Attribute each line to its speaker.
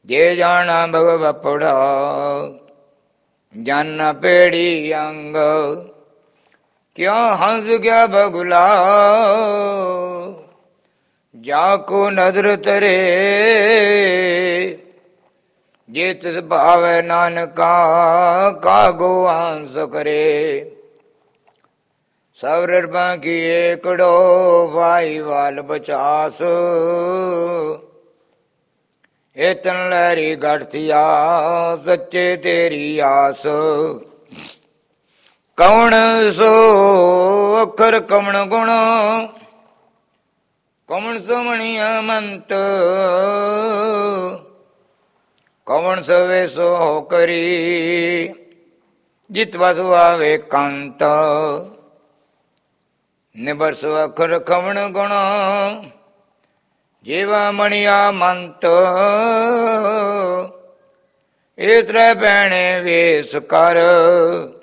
Speaker 1: ਜੇ ਜਾਣਾ ਭਗ ਬਪੜਾ ਜਨ ਪੇੜੀ ਅੰਗ ਕਿਉ ਹੰਸ ਗਿਆ ਬਗੁਲਾ ਜਾ ਕੋ ਨਦਰ ਤਰੇ ਜੇ ਤਿਸ ਭਾਵੈ ਨਾਨਕਾ ਕਾਗੋ ਹੰਸ ਕਰੇ ਸਭ ਰਰਬਾਂ ਕੀ ਏਕੜੋ ਭਾਈ ਵਾਲ ਬਚਾਸ ਏਤਨ ਲਹਿਰੀ ਗੜਥਿਆ ਸੱਚੇ ਤੇਰੀ ਆਸ ਕਵਣ ਸੋ ਅਖਰ ਕਵਣ ਗੁਣ ਕਵਣ ਸੋ ਮਣੀਆ ਮੰਤ ਕਵਣ ਸਵੇ ਸੋ ਕਰੀ ਜਿਤ ਵਸ ਆਵੇ ਕੰਤ ਨਿਬਰਸ ਅਖਰ ਕਵਣ ਗੁਣ ਜੀਵਾ ਮਣੀਆ ਮੰਤ ਏ ਤ੍ਰੈ ਭੈਣੇ ਵੇਸ ਕਰ